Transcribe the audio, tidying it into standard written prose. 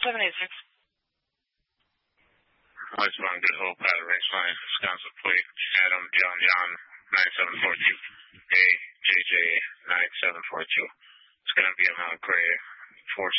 786. Westbound Good Hope at a race line, Wisconsin plate, Adam John 9742, AJJ 9742. It's going to be a Mount Gray